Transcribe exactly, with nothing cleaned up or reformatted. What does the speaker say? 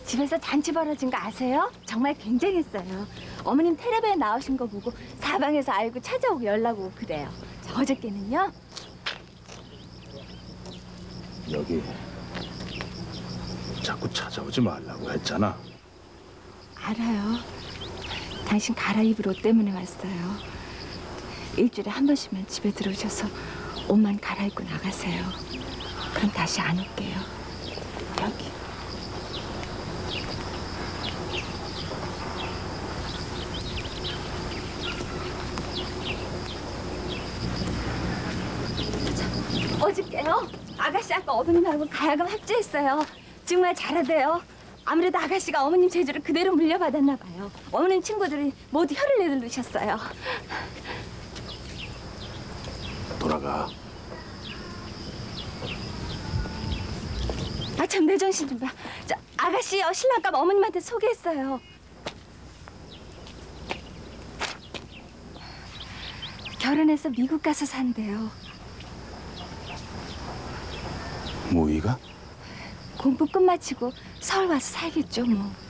집에서 잔치 벌어진 거 아세요? 정말 굉장했어요. 어머님 텔레비에 나오신 거 보고 사방에서 알고 찾아오고 연락 오고 그래요. 저 어저께는요. 여기 자꾸 찾아오지 말라고 했잖아. 알아요. 당신 갈아입을 옷 때문에 왔어요. 일주일에 한 번씩만 집에 들어오셔서 옷만 갈아입고 나가세요. 그럼 다시 안 올게요. 여기. 자, 어저께요. 아가씨하고 어머님하고 가야금 합주했어요. 정말 잘하대요. 아무래도 아가씨가 어머님 재주를 그대로 물려받았나 봐요. 어머님 친구들이 모두 혀를 내두르셨어요. 돌아가. 아, 참, 내 정신 좀 봐. 저 아가씨요, 신랑감 어머님한테 소개했어요. 결혼해서 미국 가서 산대요. 모이가? 공부 끝마치고 서울 와서 살겠죠, 뭐.